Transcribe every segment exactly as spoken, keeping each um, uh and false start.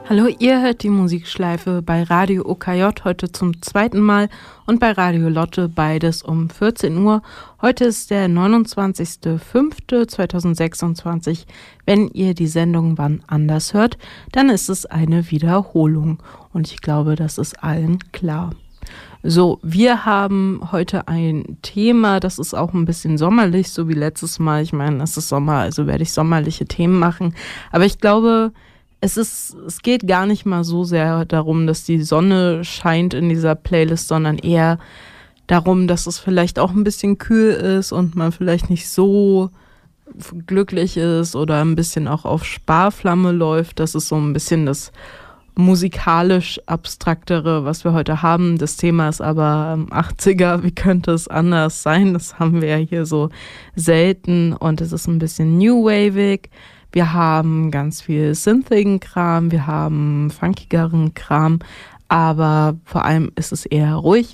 Hallo, ihr hört die Musikschleife bei Radio O K J heute zum zweiten Mal und bei Radio Lotte beides um vierzehn Uhr. Heute ist der neunundzwanzigster fünfter zweitausendsechsundzwanzig. Wenn ihr die Sendung wann anders hört, dann ist es eine Wiederholung und ich glaube, das ist allen klar. So, wir haben heute ein Thema, das ist auch ein bisschen sommerlich, so wie letztes Mal. Ich meine, es ist Sommer, also werde ich sommerliche Themen machen, aber ich glaube, Es ist, es geht gar nicht mal so sehr darum, dass die Sonne scheint in dieser Playlist, sondern eher darum, dass es vielleicht auch ein bisschen kühl ist und man vielleicht nicht so glücklich ist oder ein bisschen auch auf Sparflamme läuft. Das ist so ein bisschen das musikalisch abstraktere, was wir heute haben. Das Thema ist aber achtziger. Wie könnte es anders sein? Das haben wir ja hier so selten und es ist ein bisschen new wavig. Wir haben ganz viel synthigen Kram, wir haben funkigeren Kram, aber vor allem ist es eher ruhig.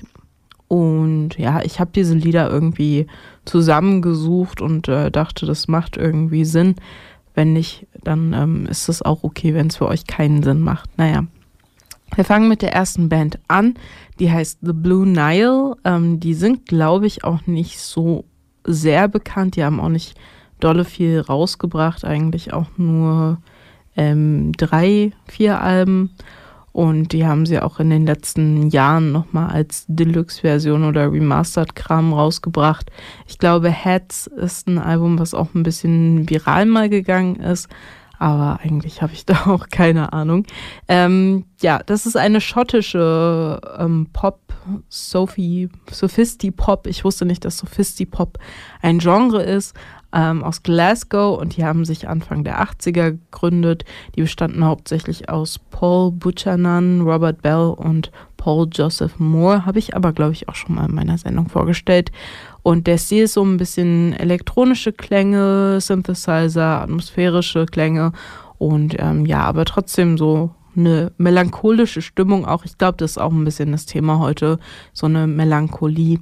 Und ja, ich habe diese Lieder irgendwie zusammengesucht und äh, dachte, das macht irgendwie Sinn. Wenn nicht, dann ähm, ist es auch okay, wenn es für euch keinen Sinn macht. Naja, wir fangen mit der ersten Band an. Die heißt The Blue Nile. Ähm, die sind, glaube ich, auch nicht so sehr bekannt. Die haben auch nicht dolle viel rausgebracht, eigentlich auch nur ähm, drei, vier Alben und die haben sie auch in den letzten Jahren nochmal als Deluxe-Version oder Remastered-Kram rausgebracht. Ich glaube, Heads ist ein Album, was auch ein bisschen viral mal gegangen ist, aber eigentlich habe ich da auch keine Ahnung. Ähm, ja, das ist eine schottische ähm, Pop, Sophie, Sophisti-Pop. Ich wusste nicht, dass Sophisti-Pop ein Genre ist, ähm, aus Glasgow, und die haben sich Anfang der achtziger gegründet. Die bestanden hauptsächlich aus Paul Buchanan, Robert Bell und Paul Joseph Moore. Habe ich aber, glaube ich, auch schon mal in meiner Sendung vorgestellt. Und der Stil ist so ein bisschen elektronische Klänge, Synthesizer, atmosphärische Klänge und ähm, ja, aber trotzdem so eine melancholische Stimmung auch. Ich glaube, das ist auch ein bisschen das Thema heute, so eine Melancholie.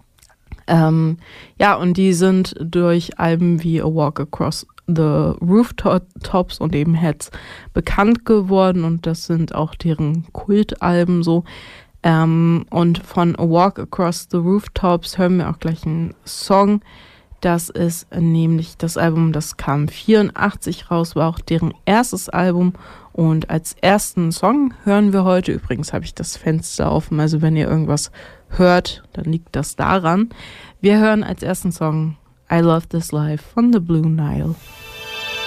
Ähm, ja, und die sind durch Alben wie A Walk Across the Rooftops und eben Heads bekannt geworden und das sind auch deren Kultalben so. Ähm, und von A Walk Across the Rooftops hören wir auch gleich einen Song. Das ist nämlich das Album, das kam vierundachtzig raus, war auch deren erstes Album. Und als ersten Song hören wir heute, übrigens habe ich das Fenster offen, also wenn ihr irgendwas hört, dann liegt das daran. Wir hören als ersten Song I Love This Life von The Blue Nile.